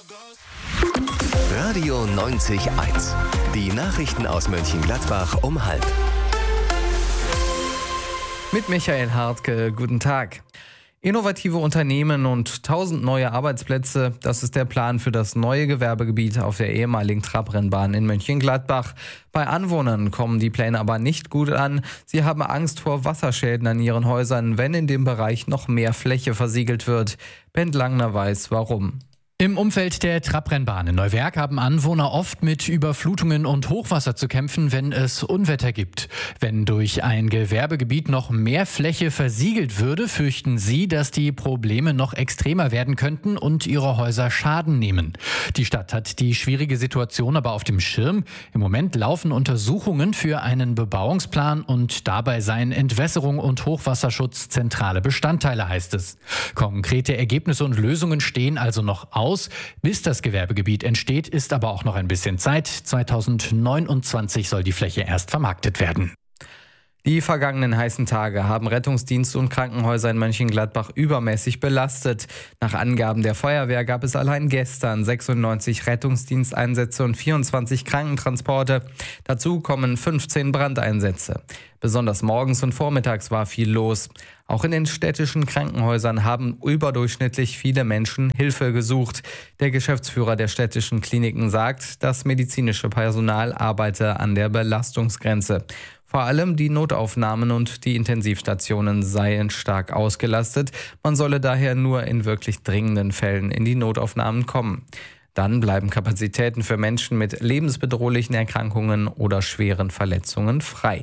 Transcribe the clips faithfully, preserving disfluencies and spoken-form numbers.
Radio neunzig Komma eins. Die Nachrichten aus Mönchengladbach um halb. Mit Michael Hartke, guten Tag. Innovative Unternehmen und tausend neue Arbeitsplätze, das ist der Plan für das neue Gewerbegebiet auf der ehemaligen Trabrennbahn in Mönchengladbach. Bei Anwohnern kommen die Pläne aber nicht gut an. Sie haben Angst vor Wasserschäden an ihren Häusern, wenn in dem Bereich noch mehr Fläche versiegelt wird. Bent Langner weiß, warum. Im Umfeld der Trabrennbahn in Neuwerk haben Anwohner oft mit Überflutungen und Hochwasser zu kämpfen, wenn es Unwetter gibt. Wenn durch ein Gewerbegebiet noch mehr Fläche versiegelt würde, fürchten sie, dass die Probleme noch extremer werden könnten und ihre Häuser Schaden nehmen. Die Stadt hat die schwierige Situation aber auf dem Schirm. Im Moment laufen Untersuchungen für einen Bebauungsplan und dabei seien Entwässerung und Hochwasserschutz zentrale Bestandteile, heißt es. Konkrete Ergebnisse und Lösungen stehen also noch aus. Bis das Gewerbegebiet entsteht, ist aber auch noch ein bisschen Zeit. zweitausendneunundzwanzig soll die Fläche erst vermarktet werden. Die vergangenen heißen Tage haben Rettungsdienste und Krankenhäuser in Mönchengladbach übermäßig belastet. Nach Angaben der Feuerwehr gab es allein gestern sechsundneunzig Rettungsdiensteinsätze und vierundzwanzig Krankentransporte. Dazu kommen fünfzehn Brandeinsätze. Besonders morgens und vormittags war viel los. Auch in den städtischen Krankenhäusern haben überdurchschnittlich viele Menschen Hilfe gesucht. Der Geschäftsführer der städtischen Kliniken sagt, das medizinische Personal arbeite an der Belastungsgrenze. Vor allem die Notaufnahmen und die Intensivstationen seien stark ausgelastet. Man solle daher nur in wirklich dringenden Fällen in die Notaufnahmen kommen. Dann bleiben Kapazitäten für Menschen mit lebensbedrohlichen Erkrankungen oder schweren Verletzungen frei.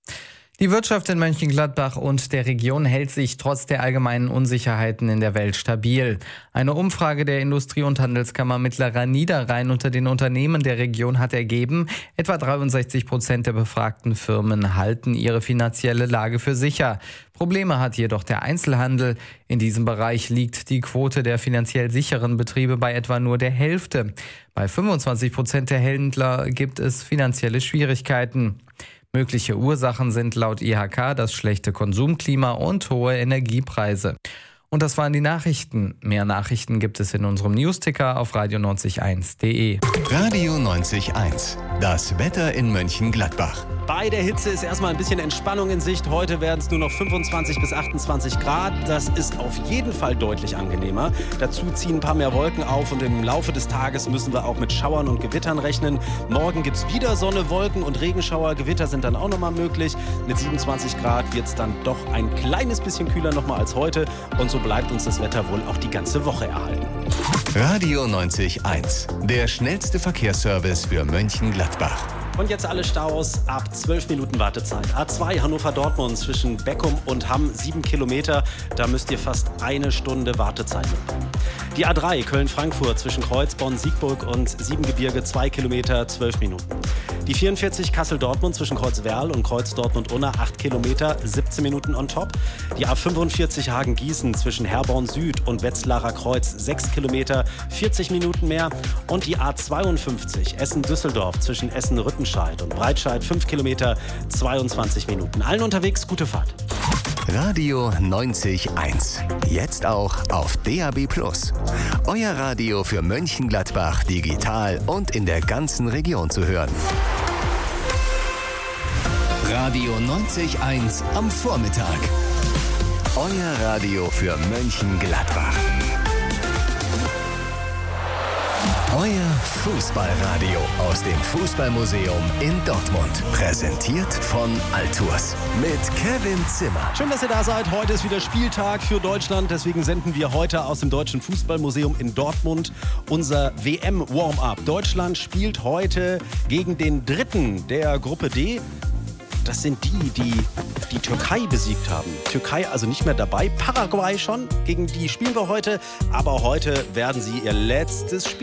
Die Wirtschaft in Mönchengladbach und der Region hält sich trotz der allgemeinen Unsicherheiten in der Welt stabil. Eine Umfrage der Industrie- und Handelskammer Mittlerer Niederrhein unter den Unternehmen der Region hat ergeben, etwa dreiundsechzig Prozent der befragten Firmen halten ihre finanzielle Lage für sicher. Probleme hat jedoch der Einzelhandel. In diesem Bereich liegt die Quote der finanziell sicheren Betriebe bei etwa nur der Hälfte. Bei fünfundzwanzig Prozent der Händler gibt es finanzielle Schwierigkeiten. Mögliche Ursachen sind laut I H K das schlechte Konsumklima und hohe Energiepreise. Und das waren die Nachrichten. Mehr Nachrichten gibt es in unserem Newsticker auf radio neunzig Komma eins punkt de. Radio neunzig Komma eins. Das Wetter in Mönchengladbach. Bei der Hitze ist erstmal ein bisschen Entspannung in Sicht. Heute werden es nur noch fünfundzwanzig bis achtundzwanzig Grad. Das ist auf jeden Fall deutlich angenehmer. Dazu ziehen ein paar mehr Wolken auf und im Laufe des Tages müssen wir auch mit Schauern und Gewittern rechnen. Morgen gibt es wieder Sonne, Wolken und Regenschauer. Gewitter sind dann auch nochmal möglich. Mit siebenundzwanzig Grad wird es dann doch ein kleines bisschen kühler nochmal als heute. Und so bleibt uns das Wetter wohl auch die ganze Woche erhalten. Radio neunzig Komma eins. Der schnellste Verkehrsservice für Mönchengladbach. Und jetzt alle Staus ab zwölf Minuten Wartezeit. A zwei Hannover-Dortmund zwischen Beckum und Hamm, sieben Kilometer. Da müsst ihr fast eine Stunde Wartezeit mitnehmen. Die A drei Köln-Frankfurt zwischen Kreuzbonn, Siegburg und Siebengebirge, zwei Kilometer, zwölf Minuten. Die vierundvierzig Kassel-Dortmund zwischen Kreuzwerl und Kreuz-Dortmund-Unna, acht Kilometer, siebzehn Minuten on top. Die A fünfundvierzig Hagen-Gießen zwischen Herborn Süd und Wetzlarer Kreuz, sechs Kilometer, vierzig Minuten mehr. Und die A zweiundfünfzig Essen-Düsseldorf zwischen Essen-Rüttenscheid und Breitscheid, fünf Kilometer, zweiundzwanzig Minuten. Allen unterwegs, gute Fahrt. Radio neunzig Komma eins. Jetzt auch auf D A B plus. Euer Radio für Mönchengladbach digital und in der ganzen Region zu hören. Radio neunzig Komma eins am Vormittag. Euer Radio für Mönchengladbach. Euer Fußballradio aus dem Fußballmuseum in Dortmund. Präsentiert von Altours mit Kevin Zimmer. Schön, dass ihr da seid. Heute ist wieder Spieltag für Deutschland. Deswegen senden wir heute aus dem Deutschen Fußballmuseum in Dortmund unser W M-Warm-Up. Deutschland spielt heute gegen den Dritten der Gruppe D. Das sind die, die die Türkei besiegt haben. Türkei also nicht mehr dabei. Paraguay schon. Gegen die spielen wir heute. Aber heute werden sie ihr letztes Spiel